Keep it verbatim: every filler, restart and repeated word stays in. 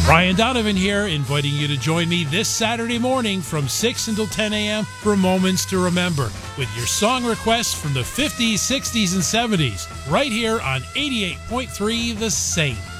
Ryan Donovan here, inviting you to join me this Saturday morning from six until ten a.m. for Moments to Remember with your song requests from the fifties, sixties, and seventies right here on eighty-eight point three The Saint.